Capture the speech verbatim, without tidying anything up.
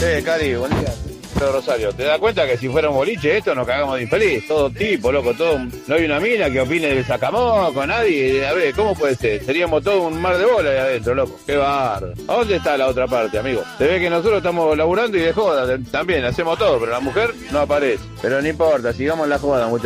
Eh, Cari, buen día. Pero Rosario, ¿te das cuenta que si fuera un boliche esto nos cagamos de infeliz? Todo tipo, loco, todo. No hay una mina que opine del sacamoco, nadie. A ver, ¿cómo puede ser? Seríamos todo un mar de bola ahí adentro, loco. Qué barro. ¿A dónde está la otra parte, amigo? Se ve que nosotros estamos laburando y de joda también, hacemos todo, pero la mujer no aparece. Pero no importa, sigamos la joda, muchachos.